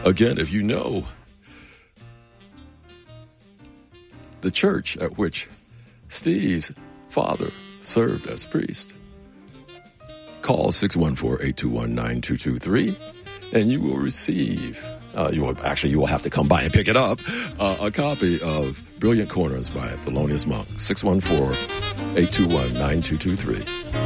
Again, if you know the church at which Steve's father served as priest, call 614-821-9223, and you will receive, you will have to come by and pick it up, a copy of Brilliant Corners by Thelonious Monk, 614-821-9223.